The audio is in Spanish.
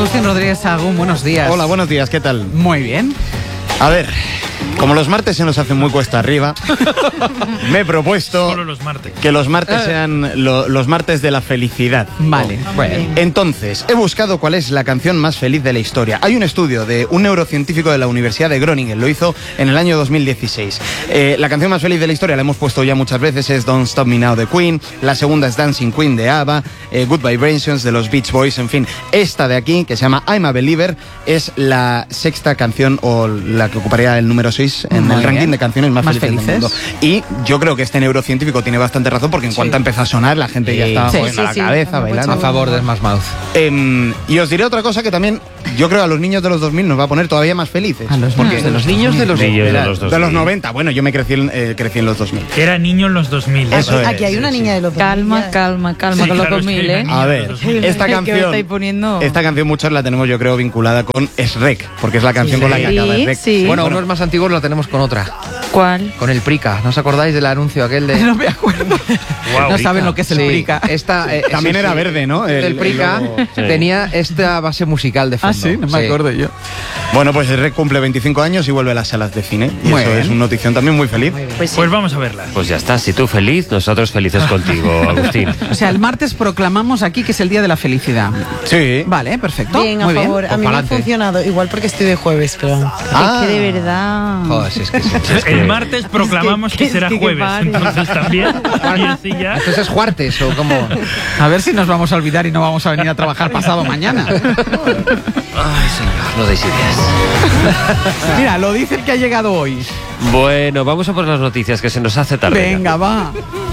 Agustín Rodríguez Sagún, buenos días. Hola, buenos días, ¿qué tal? Muy bien. A ver, como los martes se nos hacen muy cuesta arriba, me he propuesto Solo los martes. que los martes sean los martes de la felicidad. Vale. Bueno, entonces, he buscado cuál es la canción más feliz de la historia. Hay un estudio de un neurocientífico de la Universidad de Groningen, lo hizo en el año 2016. La canción más feliz de la historia la hemos puesto ya muchas veces, es Don't Stop Me Now de Queen, la segunda es Dancing Queen de ABBA, Good Vibrations de los Beach Boys, en fin. Esta de aquí, que se llama I'm a Believer, es la sexta canción o la que ocuparía el número 6 en el ranking de canciones más felices del mundo. Y yo creo que este neurocientífico tiene bastante razón, porque en cuanto empezó a sonar, la gente ya estaba moviendo la cabeza, bailando. A favor de Smash Mouth. Y os diré otra cosa que también yo creo a los niños de los 2000 nos va a poner todavía más felices. A los porque De los niños de los... de los 90. Bueno, yo me crecí en los 2000. Era niño en los 2000. Eso es. Aquí hay una niña de los 2000. Calma Sí, con los claro, 2000, es que ¿eh? hay niños A de ver, los 2000. esta ¿Qué me canción, estáis poniendo? esta canción muchos la tenemos yo creo vinculada con Shrek, porque es la canción con la que acaba Shrek. Sí. Bueno, unos más antiguos lo tenemos con otra. ¿Cuál? Con el Prica. ¿No os acordáis del anuncio aquel de...? No me acuerdo. Guau, No Rica. saben lo que es el Sí, Prica. esta, También sí, era sí. verde, ¿no? El Prica logo. tenía esta base musical de fondo. Ah, sí, no me acuerdo yo. Bueno, pues Shrek cumple 25 años y vuelve a las salas de cine. Y Muy eso bien. es una notición también muy feliz. Pues sí. Pues vamos a verla. Pues ya está, si tú feliz, nosotros felices contigo, Agustín. O sea, el martes proclamamos aquí que es el día de la felicidad. Sí. Vale, perfecto. Bien, a Muy favor. bien. A mí me ha pa'lante. funcionado. Igual porque estoy de jueves, pero... Ah. Es que de verdad... Joder, si es que sí. El martes proclamamos que será que jueves. pare. Entonces también. Y así ya. Entonces es Juartes o como... A ver si nos vamos a olvidar y no vamos a venir a trabajar pasado mañana. Ay, señor, no deis ideas. Mira, lo dice el que ha llegado hoy. Bueno, vamos a por las noticias, que se nos hace tarde. Venga, va.